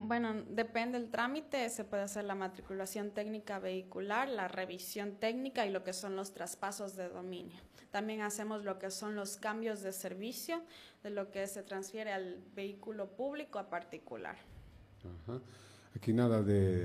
Bueno, depende del trámite, se puede hacer la matriculación técnica vehicular, la revisión técnica y lo que son los traspasos de dominio. También hacemos lo que son los cambios de servicio, de lo que se transfiere al vehículo público a particular. Ajá. Aquí nada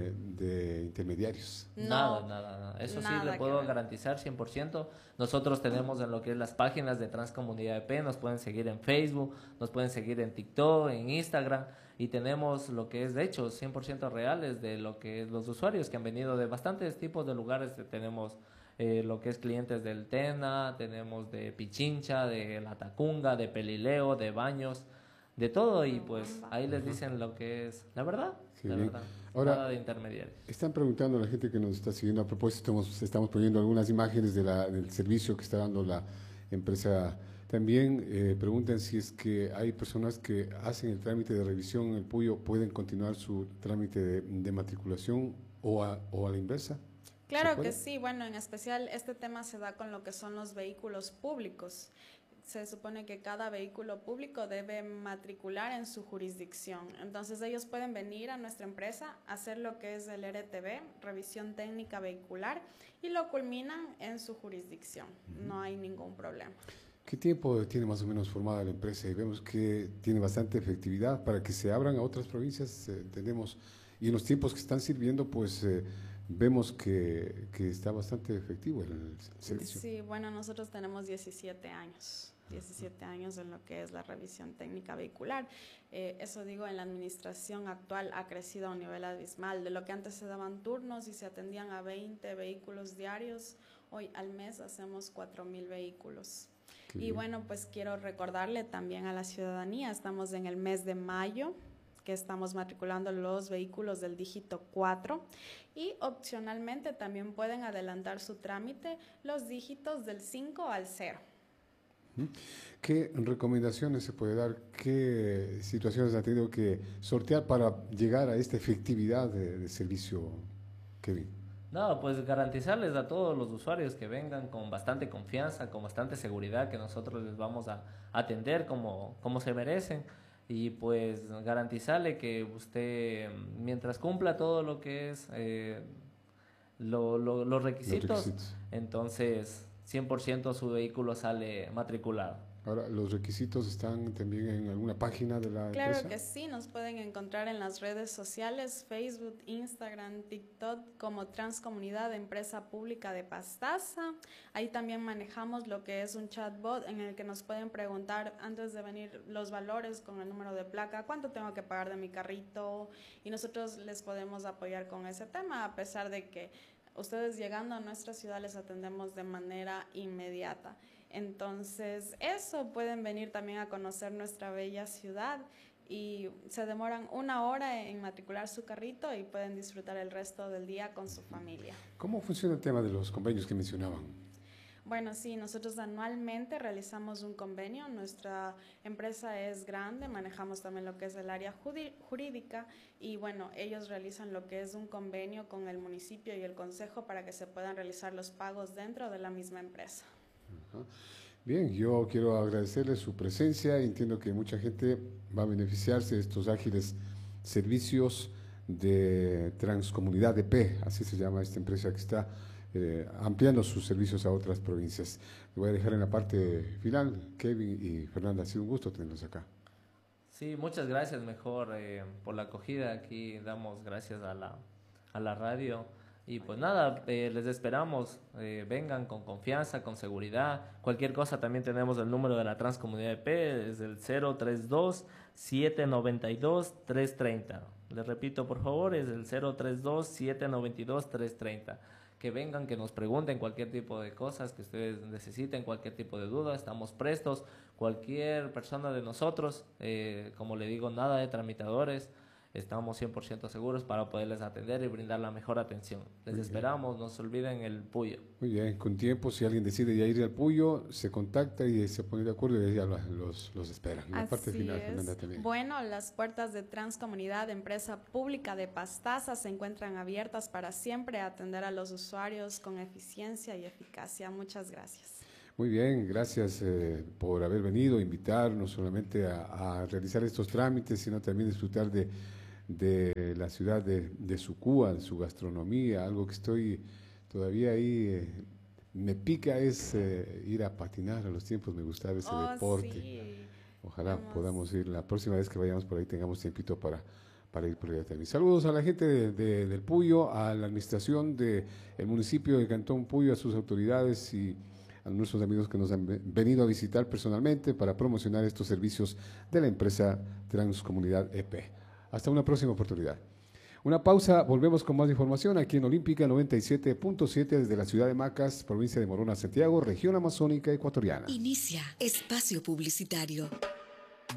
de intermediarios. No, Nada. Eso sí, nada le que puedo ver. garantizar 100%. Nosotros tenemos en lo que es las páginas de Transcomunidad EP, nos pueden seguir en Facebook, nos pueden seguir en TikTok, en Instagram, y tenemos lo que es, de hecho, 100% reales de lo que es los usuarios que han venido de bastantes tipos de lugares. Tenemos lo que es clientes del Tena, tenemos de Pichincha, de La Tacunga, de Pelileo, de Baños, de todo, y pues ahí les dicen lo que es la verdad. Qué La bien. verdad, Ahora, nada de intermediarios. están preguntando a la gente que nos está siguiendo, a propósito, estamos poniendo algunas imágenes del servicio que está dando la empresa. También preguntan si es que hay personas que hacen el trámite de revisión en el Puyo, pueden continuar su trámite de matriculación o a la inversa. Claro que sí, bueno, en especial este tema se da con lo que son los vehículos públicos. Se supone que cada vehículo público debe matricular en su jurisdicción. Entonces ellos pueden venir a nuestra empresa, hacer lo que es el RTV, revisión técnica vehicular, y lo culminan en su jurisdicción. No hay ningún problema. ¿Qué tiempo tiene más o menos formada la empresa? Y vemos que tiene bastante efectividad para que se abran a otras provincias. Tenemos, y en los tiempos que están sirviendo, pues vemos que está bastante efectivo el servicio. Sí, bueno, nosotros tenemos 17 años. 17 años en lo que es la revisión técnica vehicular. Eso digo, en la administración actual ha crecido a un nivel abismal. De lo que antes se daban turnos y se atendían a 20 vehículos diarios, hoy al mes hacemos 4,000 vehículos. Y bueno, pues quiero recordarle también a la ciudadanía, estamos en el mes de mayo, que estamos matriculando los vehículos del dígito 4, y opcionalmente también pueden adelantar su trámite los dígitos del 5 al 0. ¿Qué recomendaciones se puede dar? ¿Qué situaciones ha tenido que sortear para llegar a esta efectividad de servicio, Kevin? No, pues garantizarles a todos los usuarios que vengan con bastante confianza, con bastante seguridad, que nosotros les vamos a atender como se merecen, y pues garantizarle que usted, mientras cumpla todo lo que es los requisitos, entonces 100% su vehículo sale matriculado. Ahora, ¿los requisitos están también en alguna página de la empresa? Claro que sí, nos pueden encontrar en las redes sociales, Facebook, Instagram, TikTok, como Transcomunidad Empresa Pública de Pastaza. Ahí también manejamos lo que es un chatbot en el que nos pueden preguntar antes de venir los valores con el número de placa, cuánto tengo que pagar de mi carrito, y nosotros les podemos apoyar con ese tema, a pesar de que ustedes llegando a nuestra ciudad les atendemos de manera inmediata. Entonces, eso, pueden venir también a conocer nuestra bella ciudad y se demoran 1 hora en matricular su carrito y pueden disfrutar el resto del día con su familia. ¿Cómo funciona el tema de los convenios que mencionaban? Bueno, sí, nosotros anualmente realizamos un convenio. Nuestra empresa es grande, manejamos también lo que es el área jurídica y bueno, ellos realizan lo que es un convenio con el municipio y el consejo para que se puedan realizar los pagos dentro de la misma empresa. Ajá. Bien, yo quiero agradecerles su presencia. Entiendo que mucha gente va a beneficiarse de estos ágiles servicios de Transcomunidad EP, así se llama esta empresa que está ampliando sus servicios a otras provincias. Le voy a dejar en la parte final. Kevin y Fernanda, ha sido un gusto tenerlos acá. Sí, muchas gracias mejor por la acogida. Aquí damos gracias a la radio. Y pues nada, les esperamos, vengan con confianza, con seguridad. Cualquier cosa, también tenemos el número de la Transcomunidad EP, es el 032-792-330. Les repito, por favor, es el 032-792-330. Que vengan, que nos pregunten cualquier tipo de cosas que ustedes necesiten, cualquier tipo de duda, estamos prestos. Cualquier persona de nosotros, como le digo, nada de tramitadores. Estamos 100% seguros para poderles atender y brindar la mejor atención. Les esperamos, no se olviden el Puyo. Muy bien, con tiempo, si alguien decide ya ir al Puyo, se contacta y se pone de acuerdo y ya los esperan. La parte final, Fernanda, también. Bueno, las puertas de Transcomunidad, Empresa Pública de Pastaza, se encuentran abiertas para siempre atender a los usuarios con eficiencia y eficacia. Muchas gracias. Muy bien, gracias por haber venido, invitar no solamente a realizar estos trámites, sino también disfrutar de de la ciudad de Sucúa, su gastronomía, algo que estoy todavía ahí, me pica es ir a patinar a los tiempos, me gustaba ese deporte. Sí. Ojalá podamos ir, la próxima vez que vayamos por ahí tengamos tiempito para ir por allá también. Saludos a la gente del Puyo, a la administración del municipio de Cantón Puyo, a sus autoridades y a nuestros amigos que nos han venido a visitar personalmente para promocionar estos servicios de la empresa Transcomunidad EP. Hasta una próxima oportunidad. Una pausa, volvemos con más información aquí en Olímpica 97.7 desde la ciudad de Macas, provincia de Morona, Santiago, región amazónica ecuatoriana. Inicia espacio publicitario.